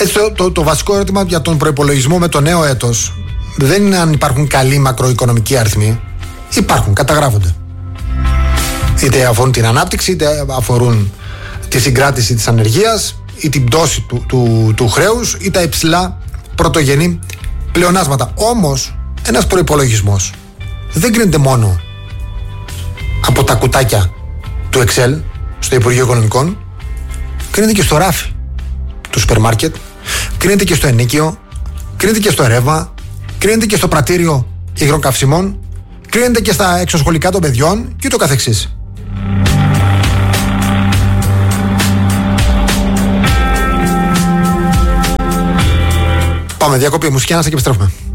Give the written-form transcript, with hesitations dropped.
Έτσι, το βασικό ερώτημα για τον προϋπολογισμό με το νέο έτος δεν είναι αν υπάρχουν καλοί μακροοικονομικοί αριθμοί. Υπάρχουν, καταγράφονται. Είτε αφορούν την ανάπτυξη, είτε αφορούν τη συγκράτηση της ανεργίας ή την πτώση του χρέους ή τα υψηλά πρωτογενή πλεονάσματα. Όμως, ένας προϋπολογισμός δεν κρίνεται μόνο από τα κουτάκια του Excel στο Υπουργείο Οικονομικών, κρίνεται και στο ράφι του σούπερ μάρκετ, κρίνεται και στο ενίκιο, κρίνεται και στο ρεύμα, κρίνεται και στο πρατήριο υγρών καυσιμών, κρίνεται και στα εξωσχολικά των παιδιών και ούτω καθεξής. Πάμε διακοπή μουσική, ανάσα και επιστρέφουμε.